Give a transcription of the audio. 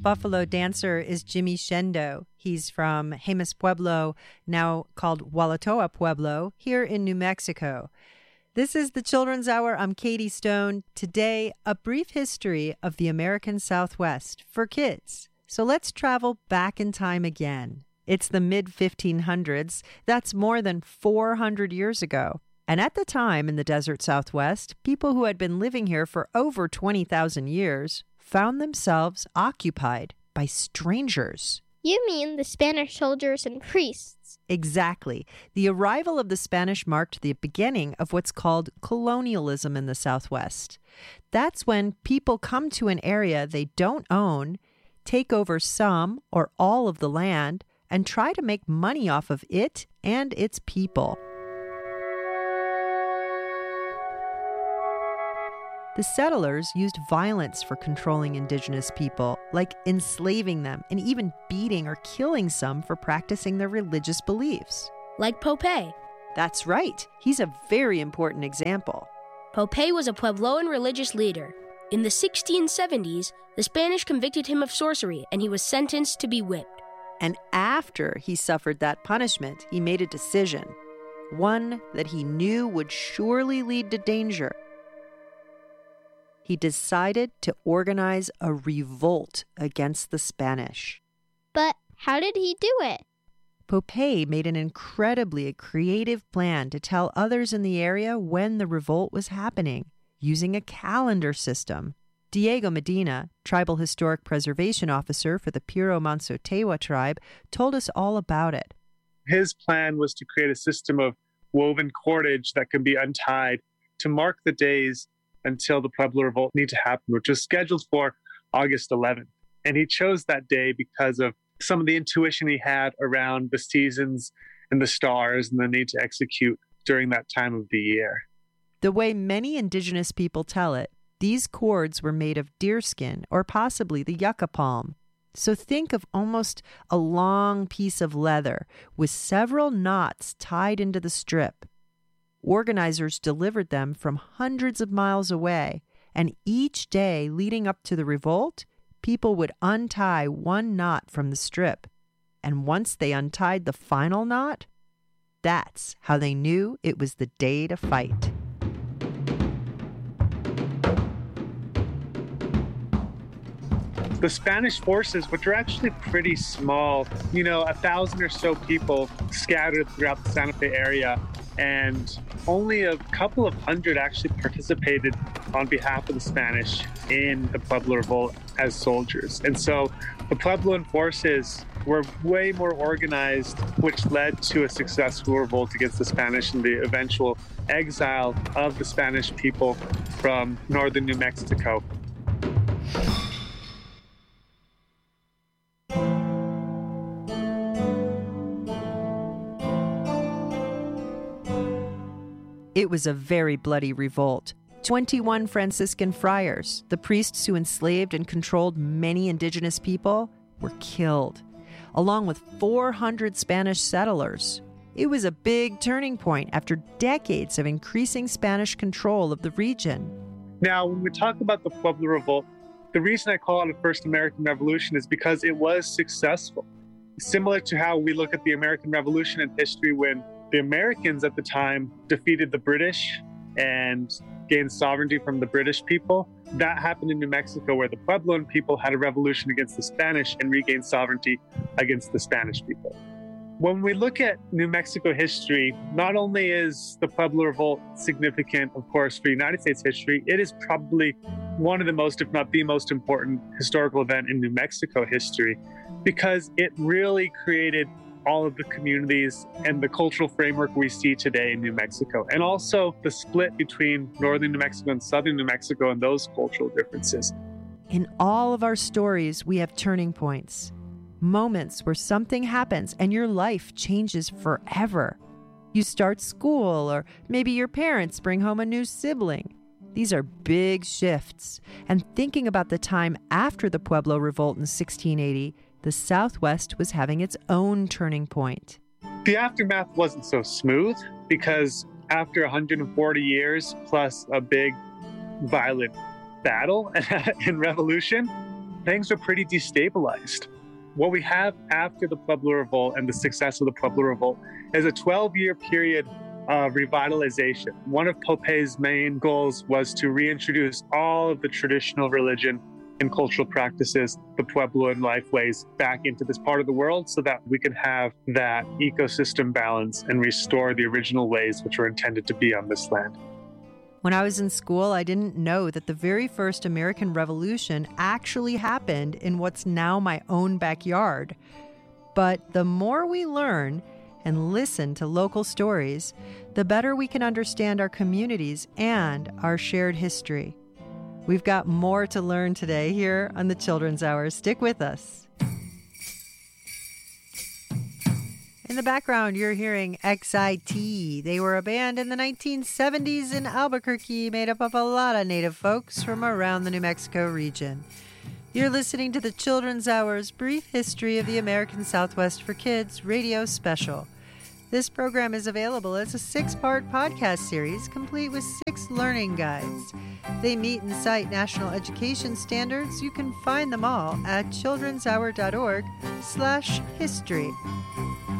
buffalo dancer is Jimmy Shendo. He's from Jemez Pueblo, now called Walatoa Pueblo, here in New Mexico. This is the Children's Hour. I'm Katie Stone. Today, a brief history of the American Southwest for kids. So let's travel back in time again. It's the mid-1500s. That's more than 400 years ago. And at the time in the desert Southwest, people who had been living here for over 20,000 years found themselves occupied by strangers. You mean the Spanish soldiers and priests? Exactly. The arrival of the Spanish marked the beginning of what's called colonialism in the Southwest. That's when people come to an area they don't own, take over some or all of the land, and try to make money off of it and its people. The settlers used violence for controlling indigenous people, like enslaving them and even beating or killing some for practicing their religious beliefs. Like Popeye. That's right. He's a very important example. Popeye was a Puebloan religious leader. In the 1670s, the Spanish convicted him of sorcery and he was sentenced to be whipped. And after he suffered that punishment, he made a decision, one that he knew would surely lead to danger. He decided to organize a revolt against the Spanish. But how did he do it? Popeye made an incredibly creative plan to tell others in the area when the revolt was happening, using a calendar system. Diego Medina, Tribal Historic Preservation Officer for the Piro Manso Tewa tribe, told us all about it. His plan was to create a system of woven cordage that can be untied to mark the days until the Pueblo Revolt need to happen, which was scheduled for August 11th. And he chose that day because of some of the intuition he had around the seasons and the stars and the need to execute during that time of the year. The way many indigenous people tell it, these cords were made of deerskin or possibly the yucca palm. So think of almost a long piece of leather with several knots tied into the strip. Organizers delivered them from hundreds of miles away, and each day leading up to the revolt, people would untie one knot from the strip. And once they untied the final knot, that's how they knew it was the day to fight. The Spanish forces, which are actually pretty small, 1,000 or so people scattered throughout the Santa Fe area, and only a couple of hundred actually participated on behalf of the Spanish in the Pueblo Revolt as soldiers. And so the Puebloan forces were way more organized, which led to a successful revolt against the Spanish and the eventual exile of the Spanish people from northern New Mexico. It was a very bloody revolt. 21 Franciscan friars, the priests who enslaved and controlled many indigenous people, were killed, along with 400 Spanish settlers. It was a big turning point after decades of increasing Spanish control of the region. Now, when we talk about the Pueblo Revolt, the reason I call it a first American Revolution is because it was successful. Similar to how we look at the American Revolution in history when the Americans at the time defeated the British and gained sovereignty from the British people. That happened in New Mexico, where the Puebloan people had a revolution against the Spanish and regained sovereignty against the Spanish people. When we look at New Mexico history, not only is the Pueblo Revolt significant, of course, for United States history, it is probably one of the most, if not the most important historical event in New Mexico history, because it really created all of the communities and the cultural framework we see today in New Mexico, and also the split between northern New Mexico and southern New Mexico and those cultural differences. In all of our stories, we have turning points, moments where something happens and your life changes forever. You start school, or maybe your parents bring home a new sibling. These are big shifts. And thinking about the time after the Pueblo Revolt in 1680, the Southwest was having its own turning point. The aftermath wasn't so smooth because after 140 years plus a big violent battle and revolution, things are pretty destabilized. What we have after the Pueblo Revolt and the success of the Pueblo Revolt is a 12-year period of revitalization. One of Popé's main goals was to reintroduce all of the traditional religion and cultural practices, the Puebloan lifeways, back into this part of the world so that we could have that ecosystem balance and restore the original ways which were intended to be on this land. When I was in school, I didn't know that the very first American Revolution actually happened in what's now my own backyard. But the more we learn and listen to local stories, the better we can understand our communities and our shared history. We've got more to learn today here on the Children's Hour. Stick with us. In the background, you're hearing XIT. They were a band in the 1970s in Albuquerque made up of a lot of Native folks from around the New Mexico region. You're listening to the Children's Hour's Brief History of the American Southwest for Kids radio special. This program is available as a 6-part podcast series complete with 6 learning guides. They meet and cite national education standards. You can find them all at childrenshour.org/history.